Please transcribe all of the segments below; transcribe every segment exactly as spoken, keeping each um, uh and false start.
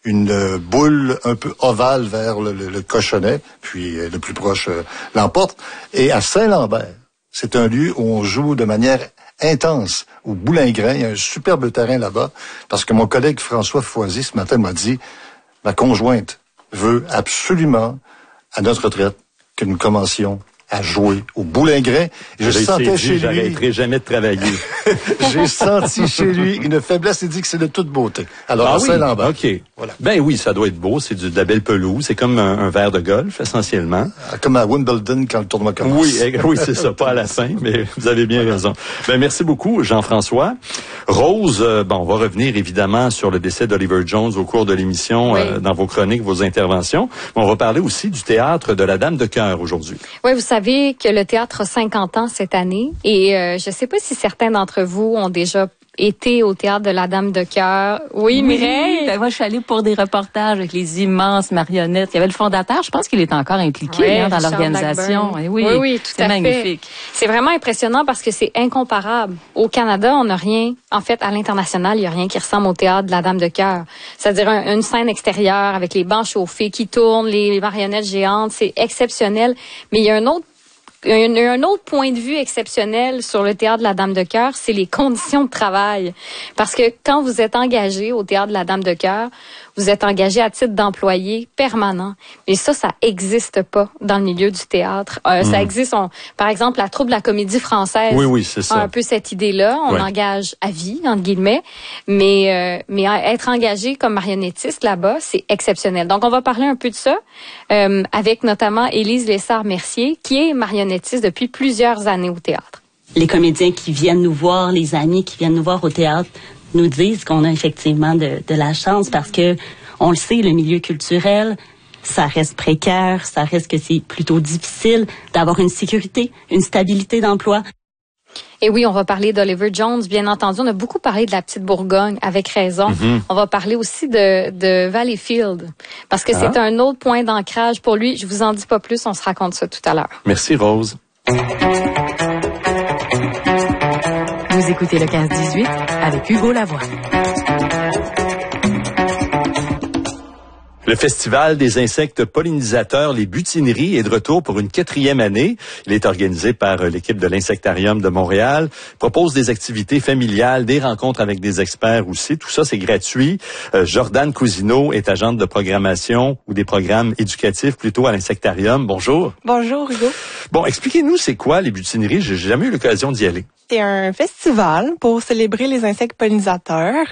une euh, boule un peu ovale vers le, le, le cochonnet, puis euh, le plus proche euh, l'emporte. Et à Saint-Lambert, c'est un lieu où on joue de manière intense, au Boulingrin. Il y a un superbe terrain là-bas, parce que mon collègue François Foisy, ce matin, m'a dit, ma conjointe veut absolument, à notre retraite, que nous commencions à jouer au Boulingrin. Je sentais chez lui... J'arrêterai jamais de travailler. J'ai senti chez lui une faiblesse. Il dit que c'est de toute beauté. Alors, ah à oui, Saint-Lambert. OK. Voilà. Ben oui, ça doit être beau. C'est du, de la belle pelouse. C'est comme un, un verre de golf, essentiellement. Comme à Wimbledon quand le tournoi commence. Oui, oui, c'est ça. Pas à la fin, mais vous avez bien raison. Ben merci beaucoup, Jean-François. Rose, euh, bon, on va revenir évidemment sur le décès d'Oliver Jones au cours de l'émission, oui. euh, dans vos chroniques, vos interventions. Mais on va parler aussi du théâtre de la Dame de Cœur aujourd'hui. Oui, vous savez que le théâtre a cinquante ans cette année et euh, je ne sais pas si certains d'entre vous ont déjà été au théâtre de la Dame de Cœur. Oui, Oui, Mireille? Ben moi, je suis allée pour des reportages avec les immenses marionnettes. Il y avait le fondateur, je pense qu'il est encore impliqué oui, hein, dans Richard l'organisation. Oui, oui, oui, oui, tout c'est à magnifique. Fait. C'est vraiment impressionnant parce que c'est incomparable. Au Canada, on n'a rien. En fait, à l'international, il n'y a rien qui ressemble au théâtre de la Dame de Cœur. C'est-à-dire un, une scène extérieure avec les bancs chauffés qui tournent, les marionnettes géantes, c'est exceptionnel. Mais il y a un autre Un, un autre point de vue exceptionnel sur le théâtre de la Dame de Cœur, c'est les conditions de travail. Parce que quand vous êtes engagé au théâtre de la Dame de Cœur, vous êtes engagé à titre d'employé permanent. Mais ça, ça existe pas dans le milieu du théâtre. Euh, mmh. Ça existe, on, par exemple, la troupe de la Comédie Française oui, oui, c'est ça. a un peu cette idée-là. On ouais. engage à vie, entre guillemets. Mais, euh, mais être engagé comme marionnettiste là-bas, c'est exceptionnel. Donc, on va parler un peu de ça euh, avec notamment Élise Lessard-Mercier, qui est marionnettiste depuis plusieurs années au théâtre. Les comédiens qui viennent nous voir, les amis qui viennent nous voir au théâtre, nous disent qu'on a effectivement de, de la chance parce que, on le sait, le milieu culturel, ça reste précaire, ça reste que c'est plutôt difficile d'avoir une sécurité, une stabilité d'emploi. Et oui, on va parler d'Oliver Jones, bien entendu. On a beaucoup parlé de la petite Bourgogne, avec raison. Mm-hmm. On va parler aussi de, de Valleyfield, parce que ah. c'est un autre point d'ancrage pour lui. Je vous en dis pas plus, on se raconte ça tout à l'heure. Merci, Rose. Vous écoutez le quinze dix-huit avec Hugo Lavoie. Le Festival des insectes pollinisateurs, les Butineries, est de retour pour une quatrième année. Il est organisé par l'équipe de l'Insectarium de Montréal. Il propose des activités familiales, des rencontres avec des experts aussi. Tout ça, c'est gratuit. Euh, Jordan Cousineau est agente de programmation ou des programmes éducatifs plutôt à l'Insectarium. Bonjour. Bonjour, Hugo. Bon, expliquez-nous c'est quoi les Butineries. J'ai jamais eu l'occasion d'y aller. C'est un festival pour célébrer les insectes pollinisateurs.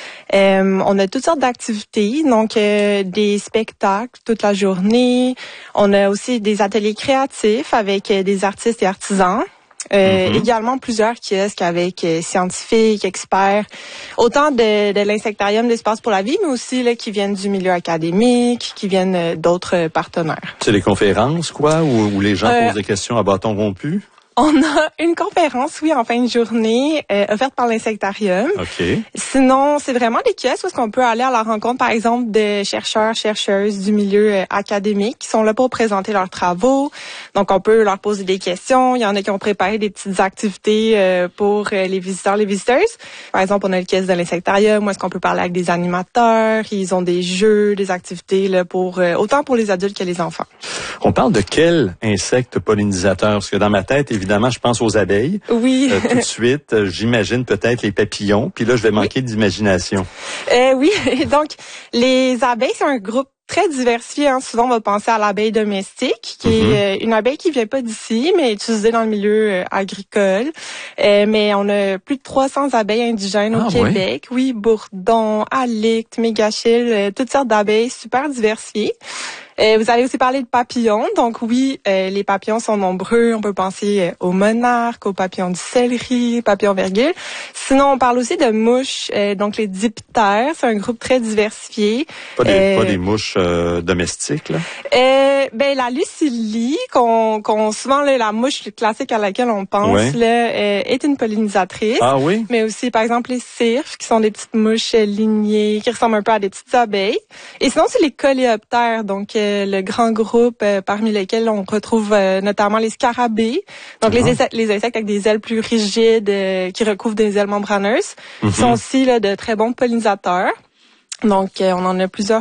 Euh, on a toutes sortes d'activités, donc euh, des spectacles toute la journée. On a aussi des ateliers créatifs avec euh, des artistes et artisans. Euh, mm-hmm. Également plusieurs kiosques avec euh, scientifiques, experts, autant de, de l'Insectarium d'Espace pour la vie, mais aussi là, qui viennent du milieu académique, qui viennent euh, d'autres partenaires. C'est des conférences, quoi, où, où les gens euh, posent des questions à bâton rompu? On a une conférence, oui, en fin de journée, euh, offerte par l'Insectarium. OK. Sinon, c'est vraiment des kiosques où est-ce qu'on peut aller à la rencontre, par exemple, de chercheurs, chercheuses du milieu euh, académique qui sont là pour présenter leurs travaux. Donc, on peut leur poser des questions. Il y en a qui ont préparé des petites activités euh, pour euh, les visiteurs, les visiteuses. Par exemple, on a le kiosque de l'Insectarium où est-ce qu'on peut parler avec des animateurs. Ils ont des jeux, des activités là pour euh, autant pour les adultes que les enfants. On parle de quel insecte pollinisateur? Parce que dans ma tête, évidemment, je pense aux abeilles. Oui. Euh, tout de suite, euh, j'imagine peut-être les papillons. Puis là, je vais manquer oui. d'imagination. Euh, oui. Donc, les abeilles, c'est un groupe très diversifié. Hein. Souvent, on va penser à l'abeille domestique, qui mm-hmm. est euh, une abeille qui vient pas d'ici, mais utilisée dans le milieu euh, agricole. Euh, mais on a plus de trois cents abeilles indigènes ah, au Québec. Ouais. Oui, bourdon, halicte, mégachile, euh, toutes sortes d'abeilles super diversifiées. Euh, vous allez aussi parler de papillons. Donc oui, euh, les papillons sont nombreux. On peut penser euh, aux monarques, aux papillons du céleri, papillons virgule. Sinon, on parle aussi de mouches. Euh, donc les diptères, c'est un groupe très diversifié. Pas des, euh, pas des mouches euh, domestiques, là? Euh, ben la lucilie, qu'on, qu'on souvent là, la mouche classique à laquelle on pense, ouais. là, euh, est une pollinisatrice. Ah oui? Mais aussi, par exemple, les cirfes, qui sont des petites mouches euh, lignées, qui ressemblent un peu à des petites abeilles. Et sinon, c'est les coléoptères, donc euh, le grand groupe euh, parmi lesquels on retrouve euh, notamment les scarabées, donc uh-huh. les, insectes, les insectes avec des ailes plus rigides euh, qui recouvrent des ailes membraneuses, uh-huh. qui sont aussi là, de très bons pollinisateurs. Donc, euh, on en a plusieurs